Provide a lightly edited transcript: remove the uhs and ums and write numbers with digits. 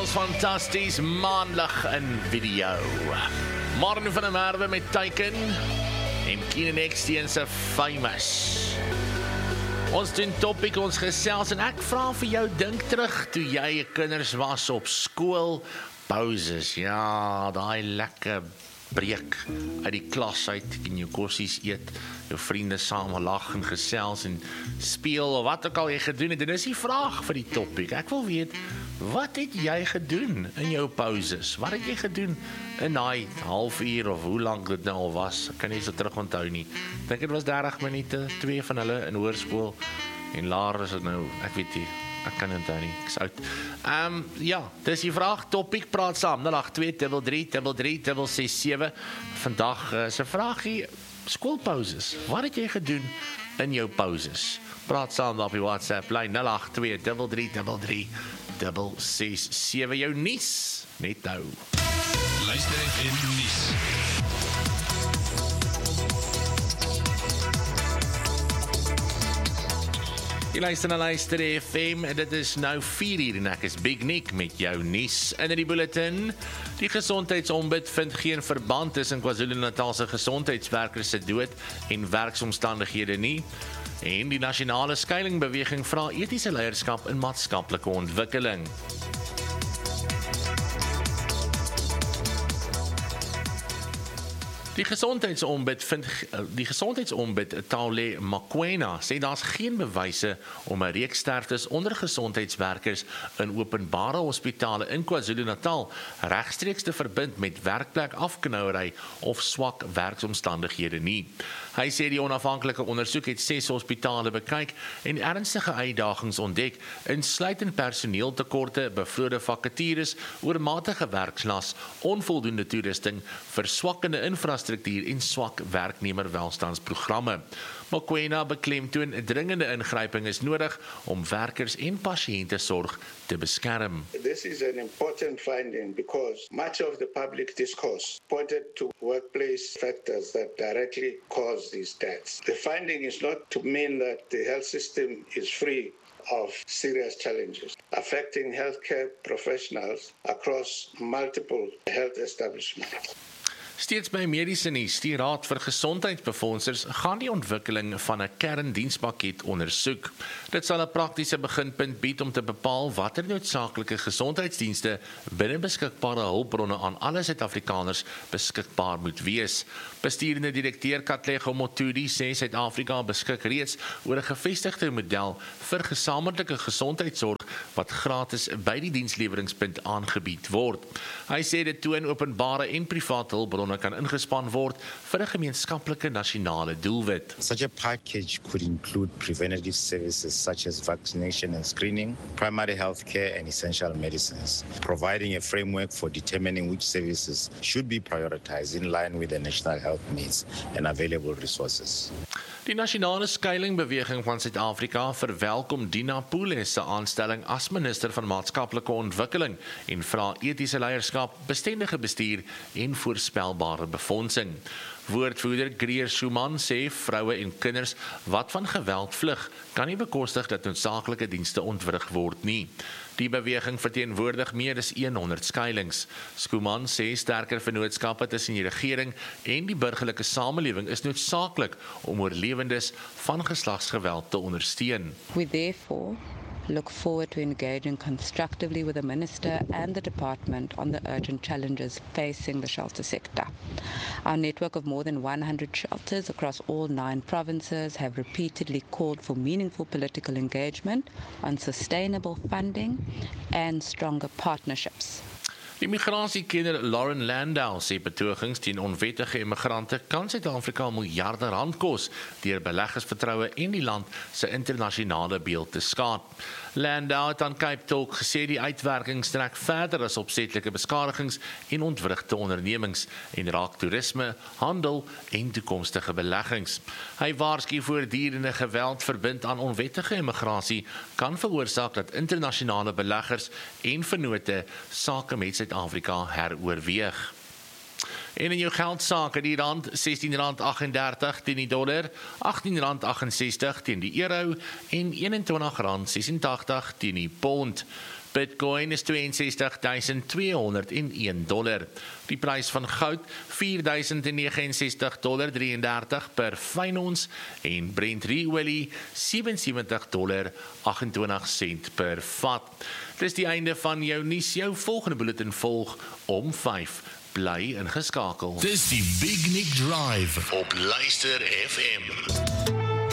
was fantasties, maandag in video. Martin van der Merwe met Teiken en Keenan XT en sy Famous. Ons doen topic, ons gesels en ek vra vir jou, dink terug toe jy kinders was op skool, pauses, ja, daai lekker breek uit die klas uit en jou kossies eet, jou vriende saam lag en gesels en speel of wat ook al jy gedoen het. En dis die vraag vir die topic. Ek wil weet, wat het jy gedoen in jou pauses? Wat het jy gedoen in daai halfuur of hoe lank dit nou al was? Ek kan nie so terug onthou nie. Ek dink dit was 30 minute, 2 van hulle in hoërskool en later is dit nou, ek weet nie. Ek kan onthou nie, ek is oud. Ja, dis die vraag, topic, praat saam, 082-33-367. Vandag is 'n vraagie, skoolpauses. Wat het jy gedoen in jou pauses? Praat saam op die WhatsApp lyn 082-33-367. Jou nuus net nou. Luister in nuus. Jy luister na Luister FM en dit is nou 4 uur en ek is Big Nick met jou nuus in die bulletin. Die gesondheidsombud vind geen verband tussen KwaZulu-Natal se gesondheidswerkers se dood en werksomstandighede nie. En die nasionale skuilingbeweging vra etiese leierskap in maatskaplike ontwikkeling. Die gesondheidsombud Taule Mokoena sê daar's geen bewyse om 'n reeks sterftes onder gesondheidswerkers in openbare hospitale in KwaZulu-Natal regstreeks te verbind met werkplekafknouery of swak werksomstandighede nie. Hy sê die onafhanklike ondersoek het 6 hospitale bekyk en ernstige uitdagings ontdek, insluitend personeeltekorte, bevrede vakatures, oormatige werkslas, onvoldoende toerusting, verswakkende infrastruktuur en swak werknemerwelstandsprogramme. Mokoena beklemtoon 'n dringende ingryping is nodig om werkers en pasiëntesorg te beskerm. This is an important finding because much of the public discourse pointed to workplace factors that directly cause these deaths. The finding is not to mean that the health system is free of serious challenges affecting healthcare professionals across multiple health establishments. Steeds by mediese nuus, die Raad vir Gesondheidsbefondsers gaan die ontwikkeling van 'n kerndienspakket ondersoek. Dit sal 'n praktiese beginpunt bied om te bepaal watter noodsaaklike gesondheidsdienste binne beskikbare hulpbronne aan alle Suid-Afrikaners beskikbaar moet wees. Besturende direkteur Katlego Motudi sê Suid-Afrika beskik reeds oor 'n gevestigde model vir gesamentlike gesondheidsorg wat gratis by die diensleweringspunt aangebied word. Hy sê dit toon openbare en private hulpbronne kan ingespan word vir 'n gemeenskaplike nasionale doelwit. Such a package could include preventative services such as vaccination and screening, primary health care and essential medicines, providing a framework for determining which services should be prioritized in line with the national health needs and available resources. Die nasionale skuilingbeweging van Suid-Afrika verwelkom Dina Poole se aanstelling as minister van maatskaplike ontwikkeling en vra etiese leierskap, bestendige bestuur en voorspelbare befondsing. Woordvoerder Greer Schumann sê vroue en kinders wat van geweld vlug, kan nie bekostig dat noodsaaklike dienste ontwrig word nie. Die beweging verteenwoordig meer as 100 skuilings. Schumann sê sterker vennootskappe tussen die regering en die burgerlike samelewing is noodsaaklik om oorlewendes van geslagsgeweld te ondersteun. We therefore look forward to engaging constructively with the Minister and the Department on the urgent challenges facing the shelter sector. Our network of more than 100 shelters across all 9 provinces have repeatedly called for meaningful political engagement on sustainable funding and stronger partnerships. Immigrasiekenner Lauren Landau sê betogings teen onwettige immigrante kan Suid-Afrika miljarde rand kos deur beleggersvertroue en die land se internasionale beeld te skaad. Landau het aan Cape Talk gesê die uitwerking strek verder as opsetlike beskadigings en ontwrigte ondernemings en raak toerisme, handel en toekomstige beleggings. Hy waarsku voortdurende geweld verbind aan onwettige immigrasie kan veroorsaak dat internasionale beleggers en vennote sake met Suid-Afrika heroorweeg. En in jou geldsake, die rand R16.38 teen die dollar, R18.68 teen die euro en R21.86 teen die pond. Bitcoin is $62,201. Die prys van goud $4,069,33 per fyn ons en Brent olie $77,28 per vat. Dis die einde van jou nuus. Jou volgende bulletin volg om 5. Bly ingeskakel. Dis die Big Nick Drive op Luister FM.